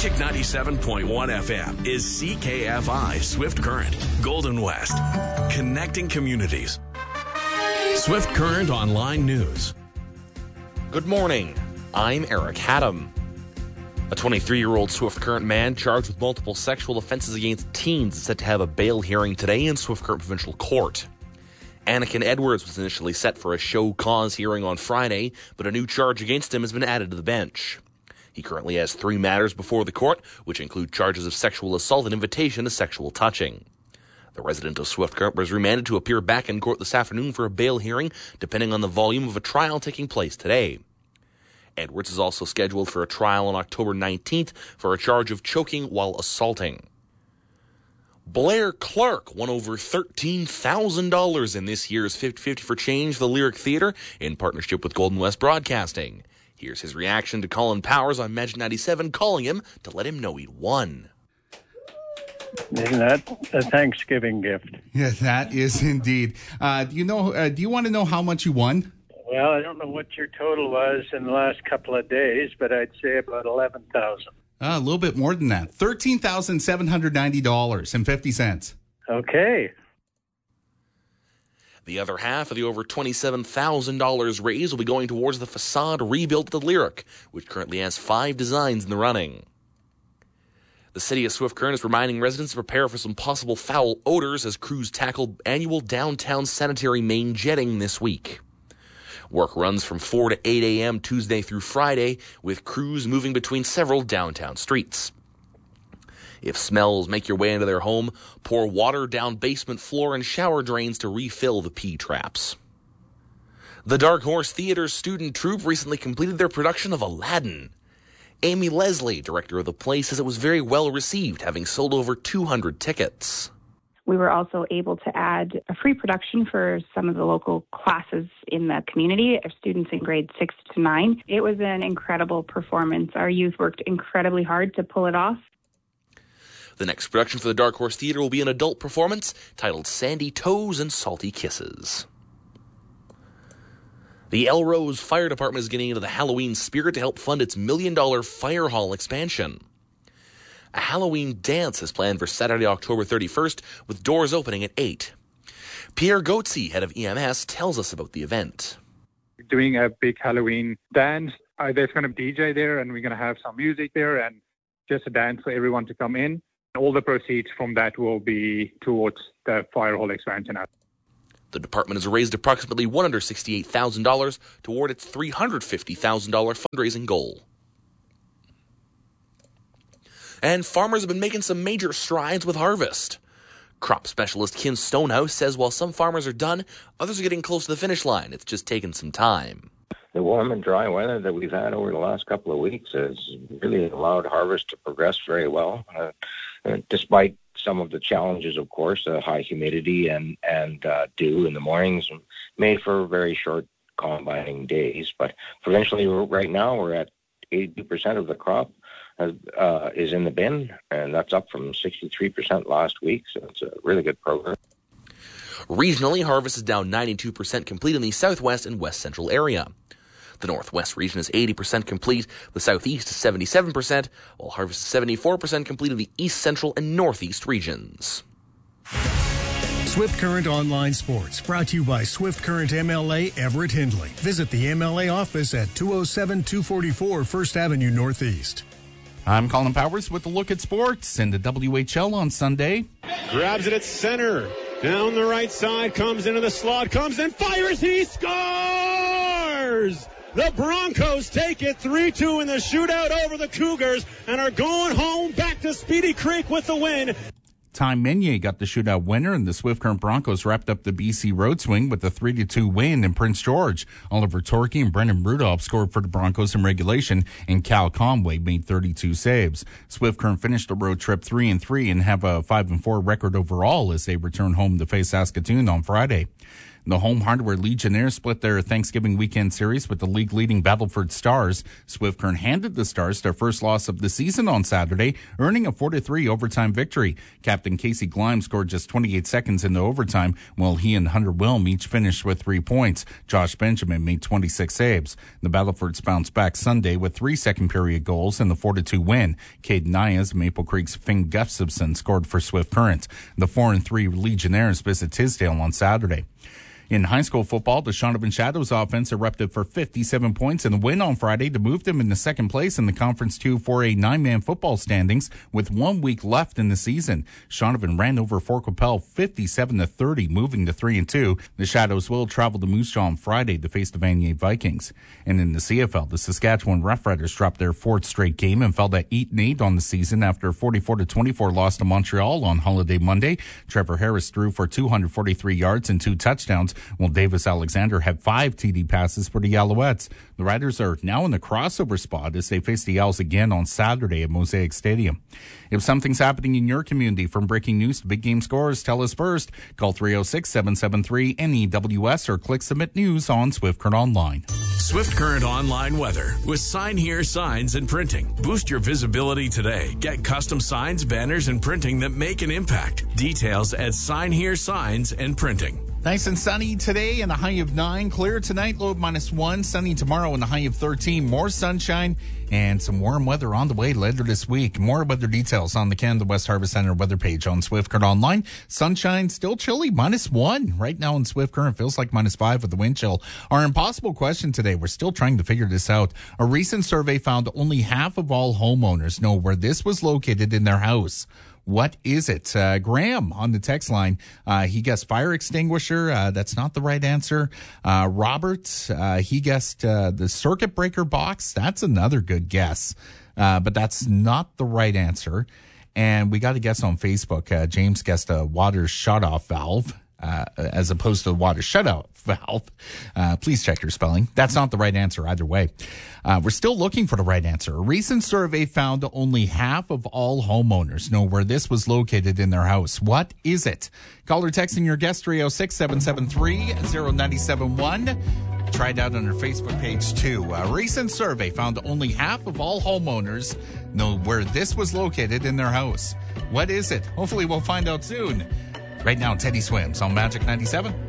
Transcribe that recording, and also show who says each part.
Speaker 1: Magic 97.1 FM is CKFI Swift Current, Golden West, connecting communities. Swift Current Online News.
Speaker 2: Good morning. I'm Eric Haddam. A 23-year-old Swift Current man charged with multiple sexual offenses against teens is set to have a bail hearing today in Swift Current Provincial Court. Anakin Edwards was initially set for a show cause hearing on Friday, but a new charge against him has been added to the bench. He currently has 3 matters before the court, which include charges of sexual assault and invitation to sexual touching. The resident of Swift Current was remanded to appear back in court this afternoon for a bail hearing, depending on the volume of a trial taking place today. Edwards is also scheduled for a trial on October 19th for a charge of choking while assaulting. Blair Clark won over $13,000 in this year's 50-50 for Change, the Lyric Theatre, in partnership with Golden West Broadcasting. Here's his reaction to Colin Powers on Magic 97, calling him to let him know he'd won.
Speaker 3: Isn't that a Thanksgiving gift?
Speaker 4: Yes, that is indeed. Do you want to know how much you won?
Speaker 3: Well, I don't know what your total was in the last couple of days, but I'd say about $11,000.
Speaker 4: A little bit more than that. $13,790.50.
Speaker 3: Okay.
Speaker 2: The other half of the over $27,000 raised will be going towards the facade rebuild of the Lyric, which currently has 5 designs in the running. The city of Swift Current is reminding residents to prepare for some possible foul odors as crews tackle annual downtown sanitary main jetting this week. Work runs from 4 to 8 a.m. Tuesday through Friday, with crews moving between several downtown streets. If smells make your way into their home, pour water down basement floor and shower drains to refill the pee traps. The Dark Horse Theater's student troupe recently completed their production of Aladdin. Amy Leslie, director of the play, says it was very well received, having sold over 200 tickets.
Speaker 5: We were also able to add a free production for some of the local classes in the community, our students in grades 6 to 9. It was an incredible performance. Our youth worked incredibly hard to pull it off.
Speaker 2: The next production for the Dark Horse Theatre will be an adult performance titled Sandy Toes and Salty Kisses. The Elrose Fire Department is getting into the Halloween spirit to help fund its $1 million fire hall expansion. A Halloween dance is planned for Saturday, October 31st, with doors opening at 8. Pierre Goetze, head of EMS, tells us about the event.
Speaker 6: Doing a big Halloween dance. There's going to be DJ there, and we're going to have some music there, and just a dance for everyone to come in. All the proceeds from that will be towards the fire hall expansion.
Speaker 2: The department has raised approximately $168,000 toward its $350,000 fundraising goal. And farmers have been making some major strides with harvest. Crop specialist Ken Stonehouse says while some farmers are done, others are getting close to the finish line. It's just taken some time.
Speaker 7: The warm and dry weather that we've had over the last couple of weeks has really allowed harvest to progress very well, despite some of the challenges, of course, high humidity and dew in the mornings made for very short combining days. But provincially, right now, we're at 82% of the crop is in the bin, and that's up from 63% last week, so it's a really good progress.
Speaker 2: Regionally, harvest is down 92% complete in the southwest and west central area. The northwest region is 80% complete, the southeast is 77%, while harvest is 74% complete in the east central and northeast regions.
Speaker 8: Swift Current Online Sports, brought to you by Swift Current MLA Everett Hindley. Visit the MLA office at 207-244 First Avenue Northeast.
Speaker 4: I'm Colin Powers with a look at sports and the WHL on Sunday.
Speaker 9: Grabs it at center. Down the right side, comes into the slot, comes and fires. He scores! The Broncos take it 3-2 in the shootout over the Cougars and are going home back to Speedy Creek with the win.
Speaker 4: Ty Menier got the shootout winner, and the Swift Current Broncos wrapped up the BC Road Swing with a 3-2 win in Prince George. Oliver Torkey and Brendan Rudolph scored for the Broncos in regulation, and Cal Conway made 32 saves. Swift Current finished the road trip 3-3 and have a 5-4 record overall as they return home to face Saskatoon on Friday. The Home Hardware Legionnaires split their Thanksgiving weekend series with the league-leading Battleford Stars. Swift Current handed the Stars their first loss of the season on Saturday, earning a 4-3 overtime victory. Captain Casey Gleim scored just 28 seconds into overtime, while he and Hunter Wilm each finished with 3 points. Josh Benjamin made 26 saves. The Battlefords bounced back Sunday with 3 second-period goals in the 4-2 win. Caden Nyas, Maple Creek's Finn Gustafson, scored for Swift Current. The 4-3 Legionnaires visit Tisdale on Saturday. In high school football, the Shaunavon Shadows offense erupted for 57 points in the win on Friday to move them into second place in the Conference 2 4A 9-man football standings with 1 week left in the season. Shaunavon ran over Fort Qu'Appelle 57-30, moving to 3-2. The Shadows will travel to Moose Jaw on Friday to face the Vanier Vikings. And in the CFL, the Saskatchewan Roughriders dropped their 4th straight game and fell to 8-8 on the season after a 44-24 loss to Montreal on Holiday Monday. Trevor Harris threw for 243 yards and 2 touchdowns, while Davis Alexander had 5 TD passes for the Alouettes. The Riders are now in the crossover spot as they face the Owls again on Saturday at Mosaic Stadium. If something's happening in your community, from breaking news to big game scores, tell us first. Call 306-773-NEWS or click Submit News on Swift Current Online.
Speaker 1: Swift Current Online weather with Sign Here Signs and Printing. Boost your visibility today. Get custom signs, banners, and printing that make an impact. Details at Sign Here Signs and Printing.
Speaker 4: Nice and sunny today and a high of 9. Clear tonight, low of -1. Sunny tomorrow and a high of 13. More sunshine and some warm weather on the way later this week. More weather details on the Canada West Harvest Center weather page on Swift Current Online. Sunshine still chilly, -1. Right now in Swift Current, feels like -5 with the wind chill. Our impossible question today, we're still trying to figure this out. A recent survey found only half of all homeowners know where this was located in their house. What is it? Graham on the text line, he guessed fire extinguisher. That's not the right answer. Robert, he guessed the circuit breaker box. That's another good guess, but that's not the right answer. And we got a guess on Facebook. James guessed a water shutoff valve. As opposed to the water shutoff valve. Please check your spelling. That's not the right answer either way. We're still looking for the right answer. A recent survey found only half of all homeowners know where this was located in their house. What is it? Call or text in your guest 306-773-0971. Try it out on our Facebook page too. A recent survey found only half of all homeowners know where this was located in their house. What is it? Hopefully we'll find out soon. Right now, Teddy Swims on Magic 97.